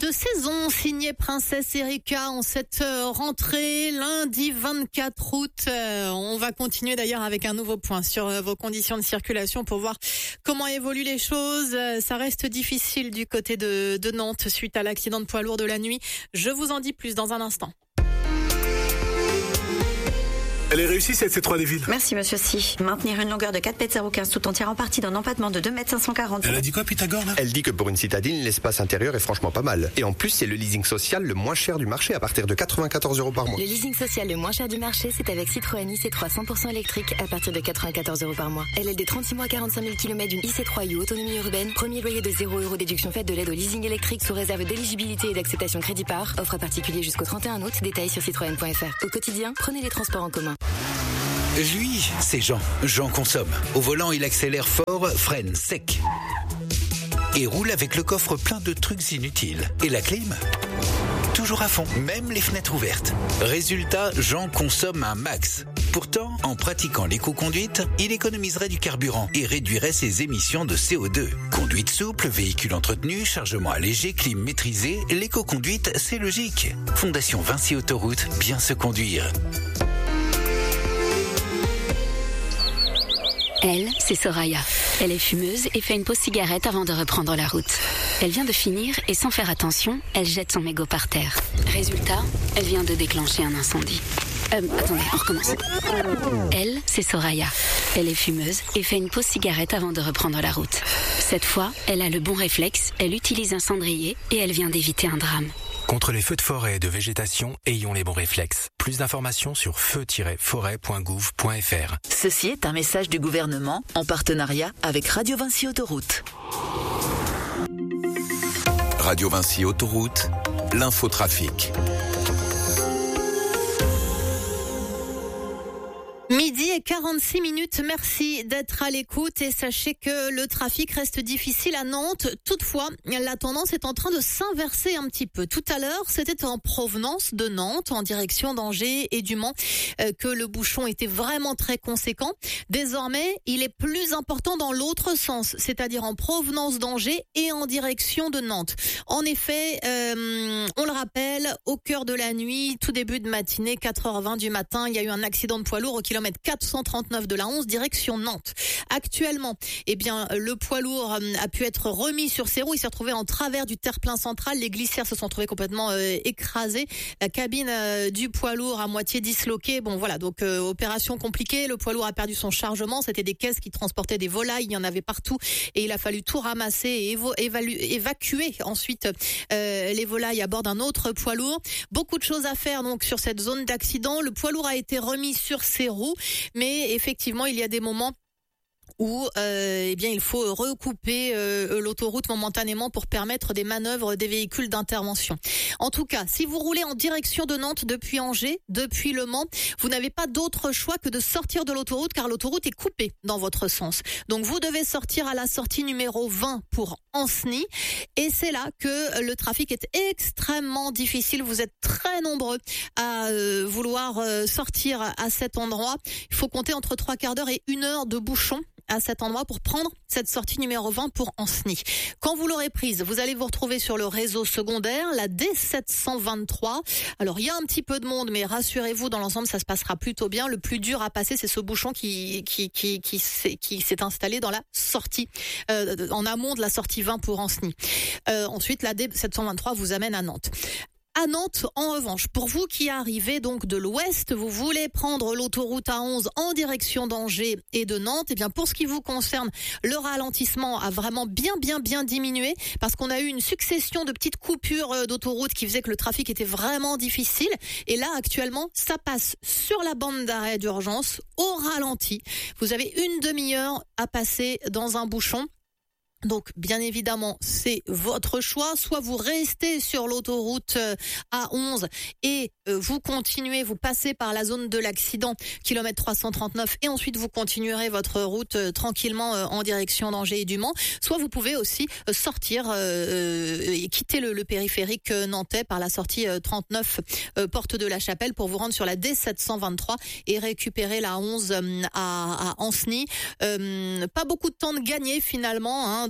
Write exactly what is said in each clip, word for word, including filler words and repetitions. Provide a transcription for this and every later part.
de saison signé Princesse Erika en cette rentrée lundi vingt-quatre août. On va continuer d'ailleurs avec un nouveau point sur vos conditions de circulation pour voir comment évoluent les choses. Ça reste difficile du côté de, de Nantes suite à l'accident de poids lourd de la nuit. Je vous en dis plus dans un instant. Elle est réussie cette C trois des villes. Merci monsieur Si. Maintenir une longueur de quatre mètres zéro quinze tout en tirant parti d'un empattement de deux mètres cinq cent quarante. Elle a dit quoi Pythagore là? Elle dit que pour une citadine, l'espace intérieur est franchement pas mal. Et en plus, c'est le leasing social le moins cher du marché à partir de quatre-vingt-quatorze euros par mois. Le leasing social le moins cher du marché, c'est avec Citroën I C trois cent pour cent électrique à partir de quatre-vingt-quatorze euros par mois. L L D trente-six mois, quarante-cinq mille kilomètres d'une I C trois U autonomie urbaine. Premier loyer de zéro euros, déduction faite de l'aide au leasing électrique sous réserve d'éligibilité et d'acceptation crédit par. Offre à particulier jusqu'au trente et un août. Détails sur citroën point f r. Au quotidien, prenez les transports en commun. Lui, c'est Jean. Jean consomme. Au volant, il accélère fort, freine sec. Et roule avec le coffre plein de trucs inutiles. Et la clim ? Toujours à fond, même les fenêtres ouvertes. Résultat, Jean consomme un max. Pourtant, en pratiquant l'éco-conduite, il économiserait du carburant et réduirait ses émissions de C O deux. Conduite souple, véhicule entretenu, chargement allégé, clim maîtrisée, l'éco-conduite, c'est logique. Fondation Vinci Autoroute, bien se conduire. Elle, c'est Soraya. Elle est fumeuse et fait une pause cigarette avant de reprendre la route. Elle vient de finir et sans faire attention, elle jette son mégot par terre. Résultat, elle vient de déclencher un incendie. Euh, attendez, on recommence. Elle, c'est Soraya. Elle est fumeuse et fait une pause cigarette avant de reprendre la route. Cette fois, elle a le bon réflexe, elle utilise un cendrier et elle vient d'éviter un drame. Contre les feux de forêt et de végétation, ayons les bons réflexes. Plus d'informations sur feu tiret forêt point gouv point f r. Ceci est un message du gouvernement en partenariat avec Radio Vinci Autoroute. Radio Vinci Autoroute, l'infotrafic. Midi et quarante-six minutes, merci d'être à l'écoute et sachez que le trafic reste difficile à Nantes. Toutefois, la tendance est en train de s'inverser un petit peu. Tout à l'heure, c'était en provenance de Nantes, en direction d'Angers et du Mans, euh, que le bouchon était vraiment très conséquent. Désormais, il est plus important dans l'autre sens, c'est-à-dire en provenance d'Angers et en direction de Nantes. En effet, euh, on le rappelle, au cœur de la nuit, tout début de matinée, quatre heures vingt du matin, il y a eu un accident de poids lourd au kilomètre quatre cent trente-neuf de la onze, direction Nantes. Actuellement, eh bien, le poids lourd a pu être remis sur ses roues. Il s'est retrouvé en travers du terre-plein central. Les glissières se sont trouvées complètement euh, écrasées. La cabine euh, du poids lourd à moitié disloquée. Bon, voilà. Donc, euh, opération compliquée. Le poids lourd a perdu son chargement. C'était des caisses qui transportaient des volailles. Il y en avait partout. Et il a fallu tout ramasser et évo- évalu- évacuer ensuite euh, les volailles à bord d'un autre poids lourd. Beaucoup de choses à faire, donc, sur cette zone d'accident. Le poids lourd a été remis sur ses roues. Mais effectivement, il y a des moments où euh, eh bien il faut recouper euh, l'autoroute momentanément pour permettre des manœuvres des véhicules d'intervention. En tout cas, si vous roulez en direction de Nantes depuis Angers, depuis Le Mans, vous n'avez pas d'autre choix que de sortir de l'autoroute car l'autoroute est coupée dans votre sens. Donc vous devez sortir à la sortie numéro vingt pour Ancenis et c'est là que le trafic est extrêmement difficile. Vous êtes très nombreux à euh, vouloir euh, sortir à cet endroit. Il faut compter entre trois quarts d'heure et une heure de bouchon à cet endroit pour prendre cette sortie numéro vingt pour Ancenis. Quand vous l'aurez prise, vous allez vous retrouver sur le réseau secondaire, la D sept cent vingt-trois. Alors, il y a un petit peu de monde, mais rassurez-vous, dans l'ensemble, ça se passera plutôt bien. Le plus dur à passer, c'est ce bouchon qui qui qui qui s'est, qui s'est installé dans la sortie, euh, en amont de la sortie vingt pour Ancenis. Euh, ensuite, la D sept cent vingt-trois vous amène à Nantes. À Nantes, en revanche, pour vous qui arrivez donc de l'ouest, vous voulez prendre l'autoroute A onze en direction d'Angers et de Nantes, et bien pour ce qui vous concerne, le ralentissement a vraiment bien bien bien diminué parce qu'on a eu une succession de petites coupures d'autoroute qui faisaient que le trafic était vraiment difficile. Et là, actuellement, ça passe sur la bande d'arrêt d'urgence au ralenti. Vous avez une demi-heure à passer dans un bouchon. Donc, bien évidemment, c'est votre choix. Soit vous restez sur l'autoroute A onze et vous continuez, vous passez par la zone de l'accident, kilomètre trois cent trente-neuf, et ensuite vous continuerez votre route tranquillement en direction d'Angers et du Mans. Soit vous pouvez aussi sortir euh, et quitter le, le périphérique nantais par la sortie trente-neuf, euh, porte de la Chapelle, pour vous rendre sur la D sept cent vingt-trois et récupérer la onze à, à Ancenis. Euh, pas beaucoup de temps de gagner finalement, hein.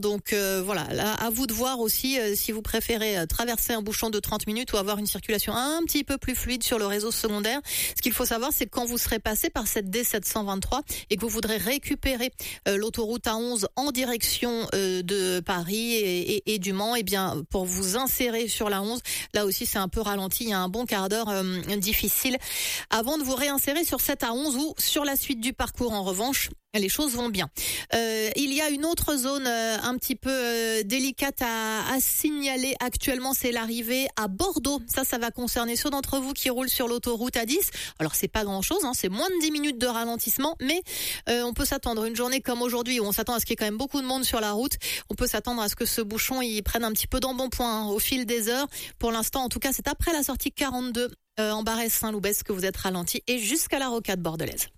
Donc euh, voilà, là, à vous de voir aussi euh, si vous préférez euh, traverser un bouchon de trente minutes ou avoir une circulation un petit peu plus fluide sur le réseau secondaire. Ce qu'il faut savoir, c'est que quand vous serez passé par cette D sept cent vingt-trois et que vous voudrez récupérer euh, l'autoroute A onze en direction euh, de Paris et, et, et du Mans, et eh bien pour vous insérer sur la onze, là aussi c'est un peu ralenti, il y a un bon quart d'heure euh, difficile avant de vous réinsérer sur cette A onze ou sur la suite du parcours. En revanche, les choses vont bien. Euh, il y a une autre zone euh, un petit peu euh, délicate à, à signaler actuellement, c'est l'arrivée à Bordeaux. Ça, ça va concerner ceux d'entre vous qui roulent sur l'autoroute A dix. Alors c'est pas grand-chose, hein, c'est moins de dix minutes de ralentissement, mais euh, on peut s'attendre une journée comme aujourd'hui où on s'attend à ce qu'il y ait quand même beaucoup de monde sur la route. On peut s'attendre à ce que ce bouchon il prenne un petit peu d'embonpoint hein, au fil des heures. Pour l'instant, en tout cas, c'est après la sortie quarante-deux euh, en Barès-Saint-Loubès que vous êtes ralenti et jusqu'à la rocade bordelaise.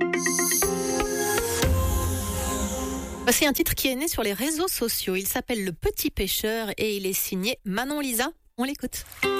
C'est un titre qui est né sur les réseaux sociaux. Il s'appelle Le Petit Pêcheur et il est signé Manon Lisa. On l'écoute.